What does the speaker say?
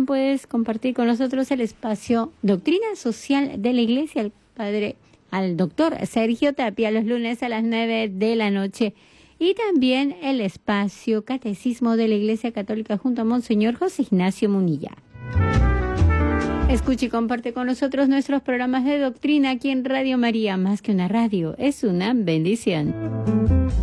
también puedes compartir con nosotros el espacio Doctrina Social de la Iglesia, al doctor Sergio Tapia, los lunes a las 9 de la noche. Y también el espacio Catecismo de la Iglesia Católica junto a Monseñor José Ignacio Munilla. Escucha y comparte con nosotros nuestros programas de doctrina aquí en Radio María. Más que una radio, es una bendición.